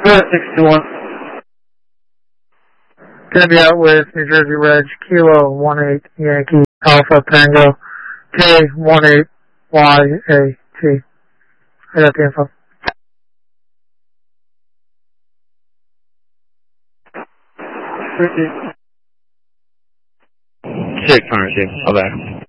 621. Gonna be out with New Jersey Reg, Kilo 18 Yankee Alpha Tango, K18YAT. I got the info. 600, bye-bye.